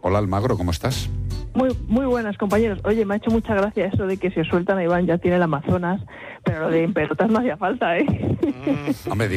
Hola Almagro, ¿cómo estás? Muy buenas, compañeros. Oye, me ha hecho mucha gracia eso de que si os sueltan a Iván ya tiene el Amazonas, pero lo de en pelotas no hacía falta, ¿eh? Hombre,